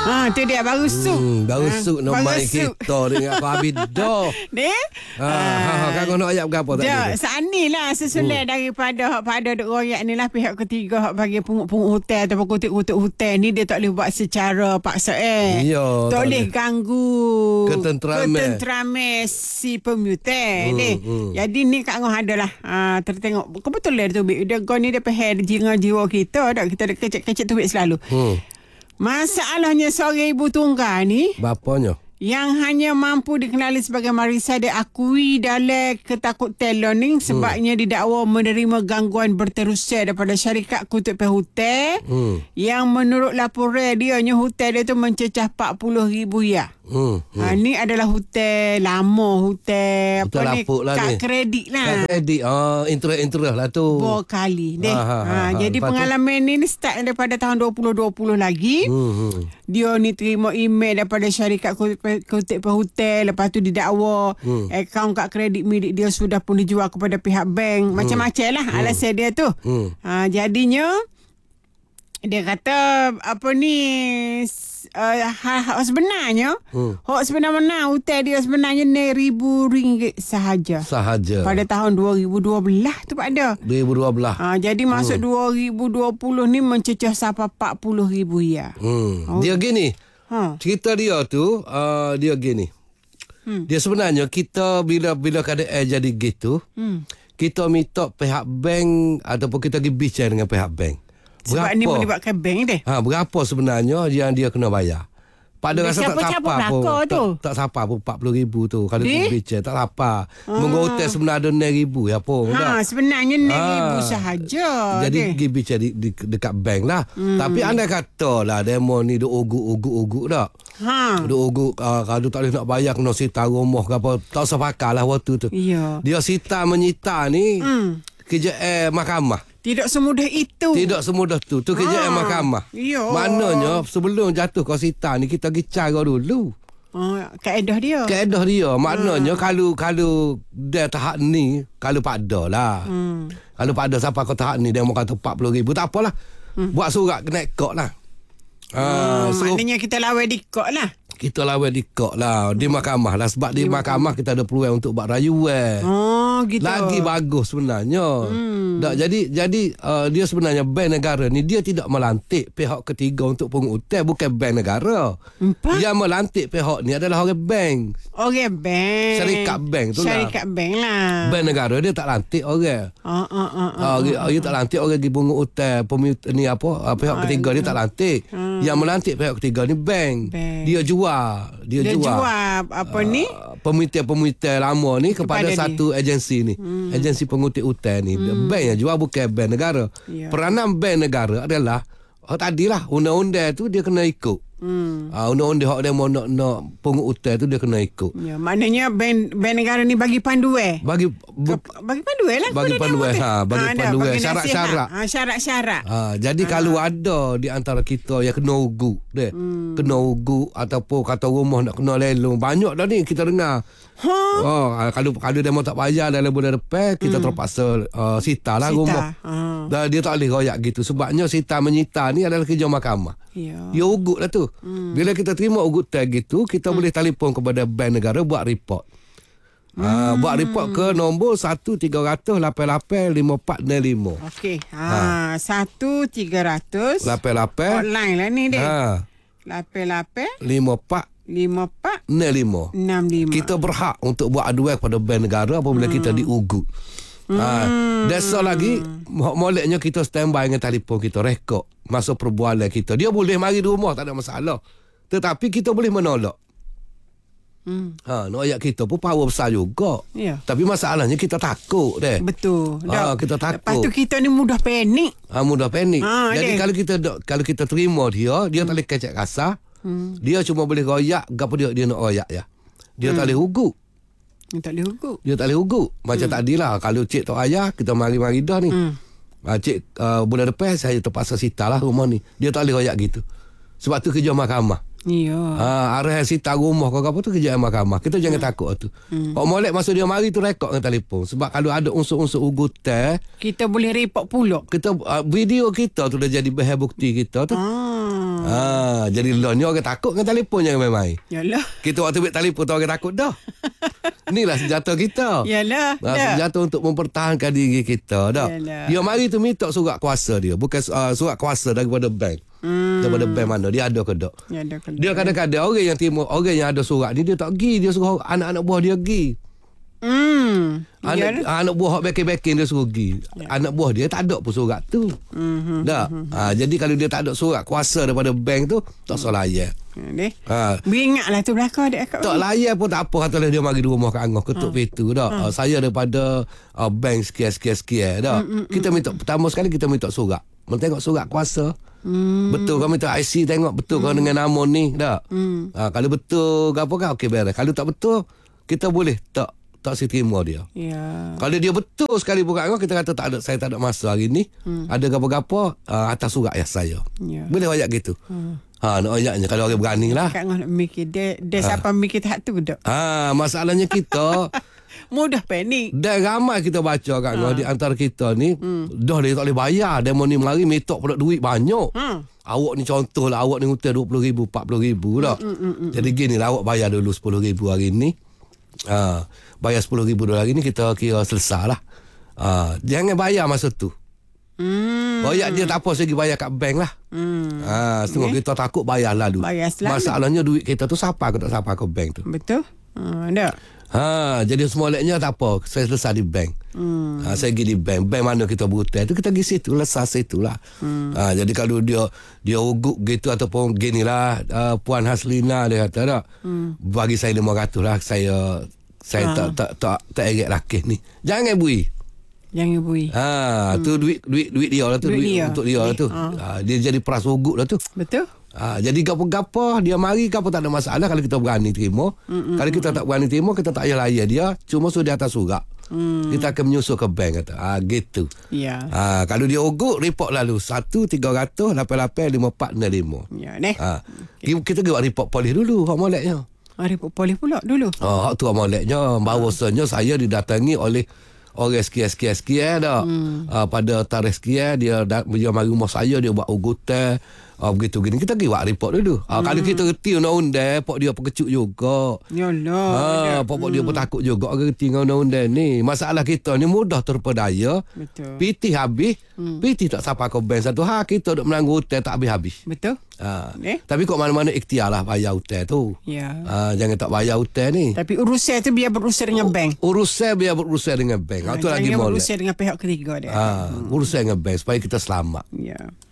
Tu dia baru suk. Baru suk nombor kita dengan aku habis dah. Ni? Kau nak ayat berapa tadi? Sani lah sesuai daripada duk royak ni lah pihak ketiga hak bagi pungut-pungut hotel ataupun kutik-kutik hotel ni dia tak boleh buat secara paksa Ya, tak boleh ganggu ketenteraman si pemutai ni. Jadi ni Kak Ngah adalah tertengok kebetulan tu dia gone ni dia pahal jiwa kita dak kita kecek-kecek tubik selalu. Masalahnya seorang ibu tunggal ni bapanya yang hanya mampu dikenali sebagai Marisa diakui dalam ketakutan learning sebabnya didakwa menerima gangguan berterusan daripada syarikat kutub hotel yang menurut laporan dia hotel dia tu mencecah 40,000 ya. Ni adalah hotel lama, hotel apa ni kad kredit lah. Kad kredit interest lah tu. Berkali deh. Jadi pengalaman ni start daripada tahun 2020 lagi. Dia ni terima email daripada syarikat kutip hotel, lepas tu didakwa akaun kad kredit milik dia sudah pun dijual kepada pihak bank. Macam-macam lah alasan dia tu. Jadinya dia kata apa ni sebenarnya sebenarnya hotel dia sebenarnya RM1,000 sahaja pada tahun 2012 tu pada 2012 jadi masuk 2020 ni mencecah sampai 40,000 ya. Dia gini cerita dia tu dia gini dia sebenarnya kita bila keadaan jadi gitu kita minta pihak bank ataupun kita pergi bincang dengan pihak bank. Sebab ni melibatkan bank deh. Berapa sebenarnya yang dia kena bayar? Pada rasa tak sapa pun. Tak sapa pun 40,000 tu. Kalau tu bincang tak sapa. Menghotel sebenarnya RM6,000 ya pun. Sebenarnya RM6,000 sahaja. Jadi pergi bincang dekat bank lah. Tapi anda kata lah demo ni duk uguk tak? Duk uguk kalau tak boleh nak bayar kena sita rumah ke apa. Tak sepakat lah waktu tu. Dia sita menyita ni kerja mahkamah. Tidak semudah itu. Tidak semudah tu. Tu kerjaan mahkamah. Maknanya sebelum jatuh kau sita ni kita pergi cara dulu. Kaedah dia. Maknanya kalau dia tahap ni kalau pada lah. Kalau pada siapa kau tahap ni dia mau kata 40,000 tak apalah. Buat surat kena kod lah. Maknanya kita lawan di kod lah. Kita lawan di kod lah di mahkamah lah sebab di mahkamah kita ada peluang untuk buat rayuan. Gitu. Lagi bagus sebenarnya. Jadi dia sebenarnya bank negara ni dia tidak melantik pihak ketiga untuk pungut hutang, bukan bank negara. Yang melantik pihak ni adalah orang bank. Orang bank. Syarikat bank tu lah. Syarikat bank lah. Bank negara dia tak lantik orang. Dia tak lantik orang pergi pungut hutang, ni apa pihak ketiga dia tak lantik. Yang melantik pihak ketiga ni bank. Dia jual apa ni pemutihan lama ni kepada satu agensi ni agensi pengutip hutang ni bank yang jual bukan bank negara. Peranan bank negara adalah tadilah undang-undang tu dia kena ikut. Undang-undang hak dia mau nak pungut hutang tu dia kena ikut. Maknanya bank negara ni bagi panduan. Bagi panduan lah. Bagi panduan syarat-syarat. Syarat-syarat. Jadi kalau ada di antara kita yang kena uguk dia. Kena uguk ataupun kata rumah nak kena lelong. Banyak dah ni kita dengar. Kalau dia mau tak bayar dalam bulan depan kita terpaksa sita lah rumah. Dia tak boleh royak gitu. Sebabnya sita menyita ni adalah kerja mahkamah. Dia ugut lah tu. Bila kita terima ugutan gitu, kita boleh telefon kepada bank negara buat report. Buat report ke nombor 1-300-88-5405. Okey. 1-300 88 online lah ni dek. 88 54 65. Kita berhak untuk buat aduan kepada bank negara apabila kita diugut. Desa lagi moleknya kita standby dengan telefon kita rekod masa perbualan kita. Dia boleh mari di rumah tak ada masalah. Tetapi kita boleh menolak. Ayat kita pun power besar juga. Tapi masalahnya kita takut deh. Betul. Kita takut. Lepas tu kita ni mudah panik. Mudah panik. Jadi kalau kita terima dia tak boleh kecek kasar. Dia cuma boleh royak gapo dia nak royak ya. Dia tak boleh ugut. Dia tak boleh ugut. Macam tadilah kalau cik tak ayah kita mari-mari dah ni. Cik bulan depan saya terpaksa sita lah rumah ni. Dia tak boleh royak gitu. Sebab tu kerja mahkamah. Arah sita rumah kau apa tu kerja mahkamah. Kita jangan takut tu. Pak molek masa dia mari tu rekod dengan telefon. Sebab kalau ada unsur-unsur ugutan kita boleh report pula. Kita video kita tu dah jadi bahan bukti kita tu. Jadi loan ni orang takut dengan telefon jangan main-main. Yalah. Kita waktu ambil telefon tu orang takut dah. Inilah senjata kita. Yalah. Senjata untuk mempertahankan diri kita dah. Yalah. Dia mari tu minta surat kuasa dia. Bukan surat kuasa daripada bank. Daripada bank mana. Dia ada ke tak? Dia kadang-kadang orang yang terima, orang yang ada surat ni dia tak pergi. Dia suruh anak-anak buah dia pergi. Anak buah backing dia suruh pergi. Anak buah dia tak ada pun surat tu. Dah. Jadi kalau dia tak ada surat kuasa daripada bank tu, tak salah layan. Beringatlah tu belakang dia kat. Tak layan pun tak apa, katalah dia mari di rumah kat Angah ketuk pintu dah. Saya daripada bank sekian dah. Kita minta pertama sekali kita minta surat. Tengok surat kuasa. Betul kau minta IC, tengok betul kau dengan nama ni dah. Kalau betul apa kan okey beres. Kalau tak betul kita boleh tak si terima dia. Ya. Kalau dia betul sekali bukan kita kata tak ada, saya tak ada masa hari ni. Ada apa-apa atas surat ya saya. Ya. Boleh ayat gitu. Nak ayatnya kalau orang berani lah. Kak nak mikir dia siapa mikir tak tu dak. Masalahnya kita mudah panik. Dan ramai kita baca kat di antara kita ni dah dia tak boleh bayar. Demo ni mari metok pula duit banyak. Awak ni contohlah awak ni hutang 20,000 40,000 dah. Jadi gini lah awak bayar dulu 10,000 hari ni. Bayar $10,000 hari ni kita kira selesai lah. Jangan bayar masa tu. Bayar dia tak apa segi bayar kat bank lah. Setengah kita takut bayar lalu. Masalahnya duit kita tu siapa ke tak siapa ke bank tu. Betul. Ada. Jadi semoleknya tak apa, saya selesai di bank. Saya pergi di bank mana kita berhutang tu kita pergi situ lah, situ lah. Jadi kalau dia ugut gitu ataupun ginilah Puan Haslina dia kata tak, bagi saya 500 lah, saya tak erat laki ni. Jangan bui. Tu duit dia lah tu, duit untuk dia lah tu. Dia jadi peras ugut lah tu. Betul. Jadi gapo-gapo dia mari gapo tak ada masalah kalau kita berani terima. Kalau kita tak berani terima kita tak payah layan dia, cuma suruh dia atas surat. Kita akan menyusul ke bank kata. Gitu. Ya. Kalau dia ugut report lalu 1-300-88-5405. Ya ni. Kita buat report polis dulu hak moleknya. Report polis pula dulu. Hak tu hak moleknya bahawasanya saya didatangi oleh orang sekian dah. Pada tarikh sekian dia mari rumah saya, dia buat ugutan. Begitu gini kita pergi buat report dulu. Kalau kita reti undang-undang pok dia pengecut juga. Yalah. Pok dia pun takut juga reti dengan undang-undang ni. Masalah kita ni mudah terpedaya. Betul. PT habis, PT tak sampai ke bank satu kita duk menanggung hutang tak habis-habis. Betul. Tapi kok mana-mana ikhtiar lah bayar hutang tu. Ya. Jangan tak bayar hutang ni. Tapi urusan tu biar berurusan dengan bank. Urusan biar berurusan dengan bank. Itu lagi molek. Berurusan dengan pihak ketiga dia. Urusan dengan bank supaya kita selamat. Ya.